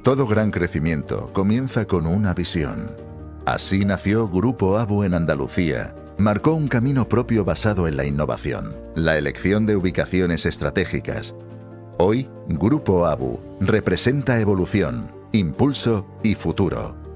Todo gran crecimiento comienza con una visión. Así nació Grupo ABU en Andalucía. Marcó un camino propio basado en la innovación, la elección de ubicaciones estratégicas. Hoy, Grupo ABU representa evolución, impulso y futuro.